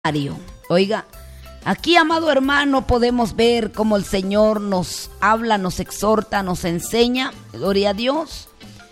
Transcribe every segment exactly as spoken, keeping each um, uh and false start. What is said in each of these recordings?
Oiga, aquí, amado hermano, podemos ver cómo el Señor nos habla, nos exhorta, nos enseña, gloria a Dios,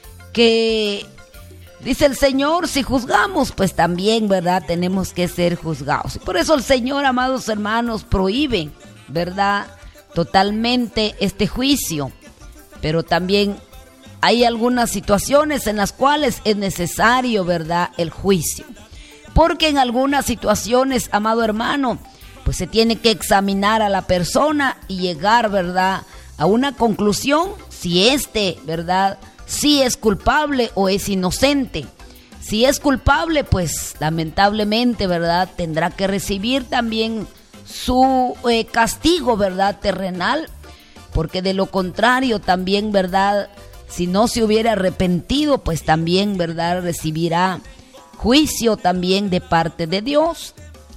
que dice el Señor, si juzgamos, pues también, ¿verdad?, tenemos que ser juzgados. Y por eso el Señor, amados hermanos, prohíbe, ¿verdad?, totalmente este juicio. Pero también hay algunas situaciones en las cuales es necesario, ¿verdad?, el juicio. Porque en algunas situaciones, amado hermano, pues se tiene que examinar a la persona y llegar, ¿verdad?, a una conclusión si éste, ¿verdad?, si es culpable o es inocente. Si es culpable, pues lamentablemente, ¿verdad?, tendrá que recibir también su eh, castigo, ¿verdad?, terrenal. Porque de lo contrario también, ¿verdad?, si no se hubiera arrepentido, pues también, ¿verdad?, recibirá juicio también de parte de Dios.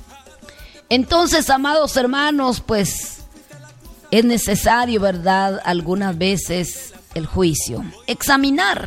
Entonces, amados hermanos, pues es necesario, ¿verdad?, algunas veces el juicio, examinar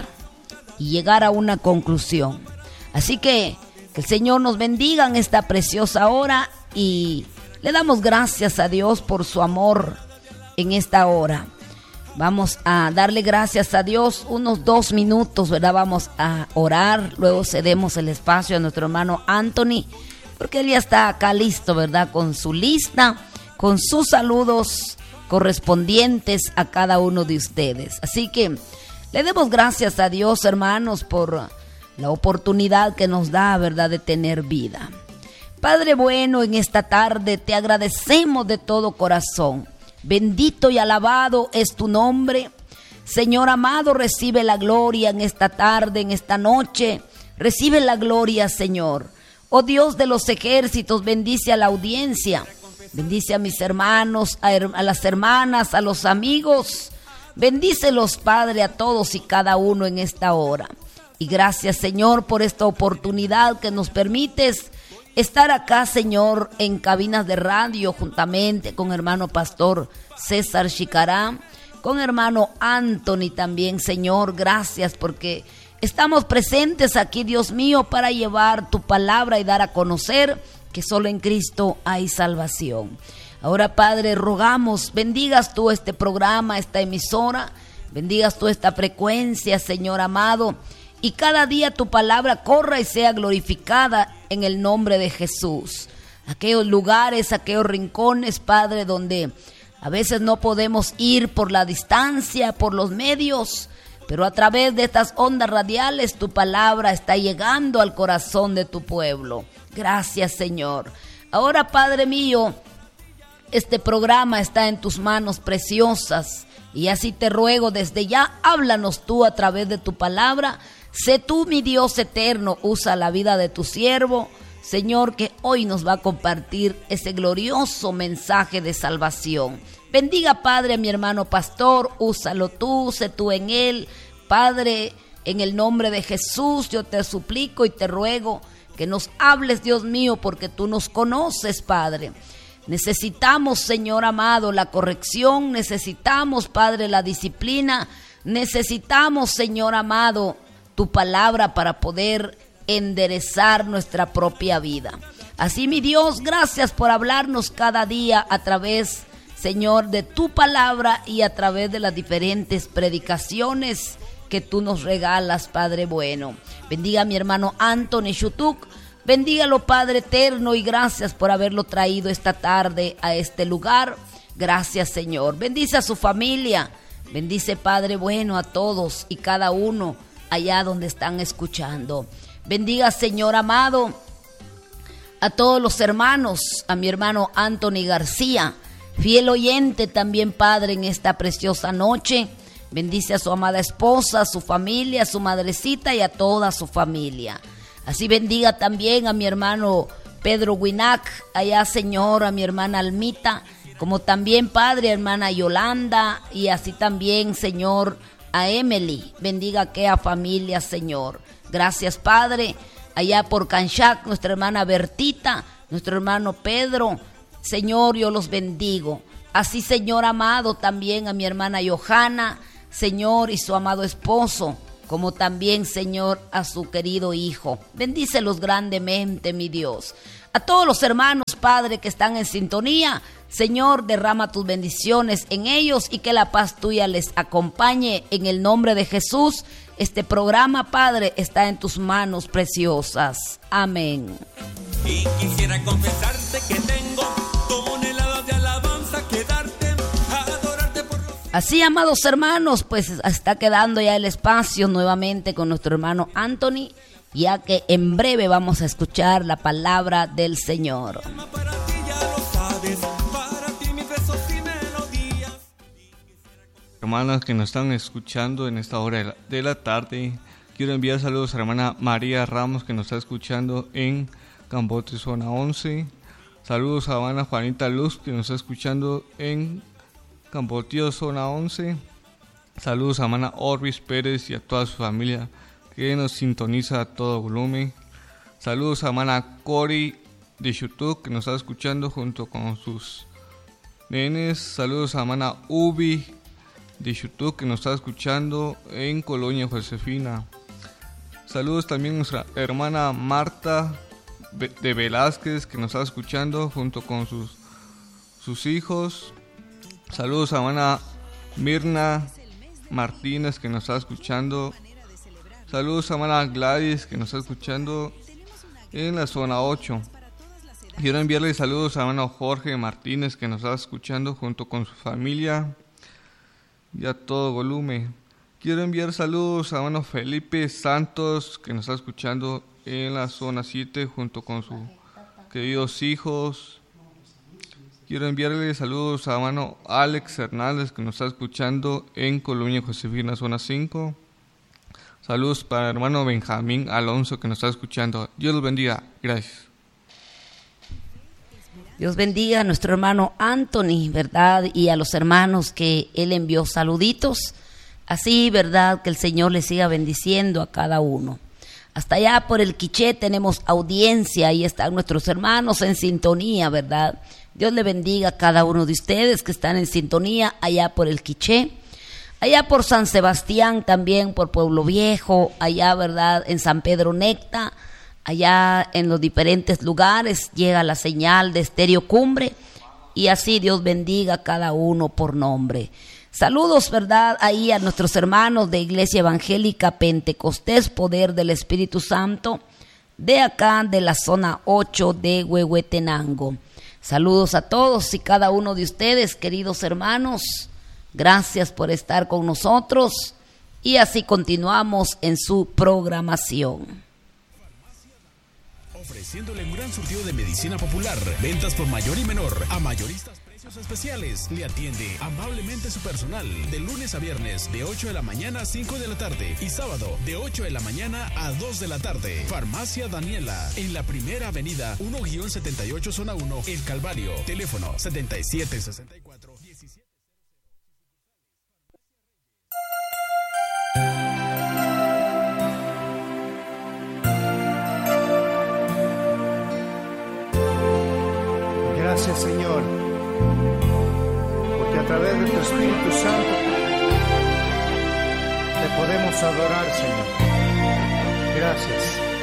y llegar a una conclusión. Así que que el Señor nos bendiga en esta preciosa hora y le damos gracias a Dios por su amor en esta hora. Vamos a darle gracias a Dios unos dos minutos, ¿verdad? Vamos a orar, luego cedemos el espacio a nuestro hermano Anthony, porque él ya está acá listo, ¿verdad?, con su lista, con sus saludos correspondientes a cada uno de ustedes. Así que le demos gracias a Dios, hermanos, por la oportunidad que nos da, ¿verdad?, de tener vida. Padre bueno, en esta tarde te agradecemos de todo corazón. Bendito y alabado es tu nombre. Señor amado, recibe la gloria en esta tarde, en esta noche. Recibe la gloria, Señor. Oh Dios de los ejércitos, bendice a la audiencia. Bendice a mis hermanos, a, her- a las hermanas, a los amigos. Bendícelos, Padre, a todos y cada uno en esta hora. Y gracias, Señor, por esta oportunidad que nos permites estar acá, Señor, en cabinas de radio, juntamente con hermano pastor César Chicará, con hermano Anthony también, Señor. Gracias porque estamos presentes aquí, Dios mío, para llevar tu palabra y dar a conocer que solo en Cristo hay salvación. Ahora, Padre, rogamos, bendigas tú este programa, esta emisora, bendigas tú esta frecuencia, Señor amado, y cada día tu palabra corra y sea glorificada en el nombre de Jesús. Aquellos lugares, aquellos rincones, Padre, donde a veces no podemos ir por la distancia, por los medios, pero a través de estas ondas radiales tu palabra está llegando al corazón de tu pueblo. Gracias, Señor. Ahora, Padre mío, este programa está en tus manos preciosas y así te ruego desde ya, háblanos tú a través de tu palabra. Sé tú, mi Dios eterno, usa la vida de tu siervo, Señor, que hoy nos va a compartir ese glorioso mensaje de salvación. Bendiga, Padre, a mi hermano pastor, úsalo tú, sé tú en él. Padre, en el nombre de Jesús, yo te suplico y te ruego que nos hables, Dios mío, porque tú nos conoces, Padre. Necesitamos, Señor amado, la corrección, necesitamos, Padre, la disciplina, necesitamos, Señor amado, tu palabra para poder enderezar nuestra propia vida. Así, mi Dios, gracias por hablarnos cada día a través, Señor, de tu palabra y a través de las diferentes predicaciones que tú nos regalas, Padre bueno. Bendiga a mi hermano Anthony Shutuk, bendígalo, Padre eterno, y gracias por haberlo traído esta tarde a este lugar. Gracias, Señor. Bendice a su familia, bendice, Padre bueno, a todos y cada uno allá donde están escuchando. Bendiga, Señor amado, a todos los hermanos, a mi hermano Anthony García, fiel oyente también, Padre, en esta preciosa noche. Bendice a su amada esposa, a su familia, a su madrecita y a toda su familia. Así bendiga también a mi hermano Pedro Winac, allá, Señor, a mi hermana Almita, como también, Padre, hermana Yolanda, y así también, Señor, a Emily. Bendiga a aquella familia, Señor. Gracias, Padre. Allá por Canchac, nuestra hermana Bertita, nuestro hermano Pedro. Señor, yo los bendigo. Así, Señor amado, también a mi hermana Johanna, Señor, y su amado esposo, como también, Señor, a su querido hijo. Bendícelos grandemente, mi Dios. A todos los hermanos, Padre, que están en sintonía, Señor, derrama tus bendiciones en ellos y que la paz tuya les acompañe en el nombre de Jesús. Este programa, Padre, está en tus manos preciosas. Amén. Y quisiera confesarte que tengo toneladas de alabanza que darte, adorarte por los... Así, amados hermanos, pues está quedando ya el espacio nuevamente con nuestro hermano Anthony, ya que en breve vamos a escuchar la palabra del Señor. Para ti ya lo sabes, para ti mis besos y melodías. Hermanas que nos están escuchando en esta hora de la, de la tarde, quiero enviar saludos a la hermana María Ramos que nos está escuchando en Cambote, zona once. Saludos a la hermana Juanita Luz que nos está escuchando en Cambotío, zona once. Saludos a la hermana Orbis Pérez y a toda su familia que nos sintoniza a todo volumen. Saludos a la hermana Cori de YouTube que nos está escuchando junto con sus nenes. Saludos a la hermana Ubi de YouTube que nos está escuchando en Colonia Josefina. Saludos también a nuestra hermana Marta de Velázquez que nos está escuchando junto con sus, sus hijos. Saludos a la hermana Mirna Martínez que nos está escuchando. Saludos a la hermana Gladys que nos está escuchando en la zona ocho. Quiero enviarle saludos a hermano Jorge Martínez que nos está escuchando junto con su familia y a todo volumen. Quiero enviar saludos a hermano Felipe Santos que nos está escuchando en la zona siete junto con sus queridos hijos. Quiero enviarle saludos a hermano Alex Hernández que nos está escuchando en Colonia Josefina, zona cinco. Saludos para el hermano Benjamín Alonso que nos está escuchando. Dios los bendiga. Gracias. Dios bendiga a nuestro hermano Anthony, ¿verdad? Y a los hermanos que él envió saluditos. Así, ¿verdad? Que el Señor les siga bendiciendo a cada uno. Hasta allá por el Quiché tenemos audiencia. Ahí están nuestros hermanos en sintonía, ¿verdad? Dios le bendiga a cada uno de ustedes que están en sintonía allá por el Quiché. Allá por San Sebastián también, por Pueblo Viejo, allá, ¿verdad? En San Pedro Necta, allá en los diferentes lugares llega la señal de Estéreo Cumbre y así Dios bendiga a cada uno por nombre. Saludos, ¿verdad? Ahí a nuestros hermanos de Iglesia Evangélica Pentecostés, Poder del Espíritu Santo, de acá de la zona ocho de Huehuetenango. Saludos a todos y cada uno de ustedes, queridos hermanos. Gracias por estar con nosotros y así continuamos en su programación. Ofreciéndole un gran surtido de medicina popular, ventas por mayor y menor, a mayoristas, precios especiales. Le atiende amablemente su personal de lunes a viernes de ocho de la mañana a cinco de la tarde y sábado de ocho de la mañana a dos de la tarde. Farmacia Daniela, en la primera avenida uno guión setenta y ocho zona uno, El Calvario. Teléfono setenta y siete sesenta y cuatro diecisiete. Gracias, Señor, porque a través de tu Espíritu Santo te podemos adorar, Señor. Gracias.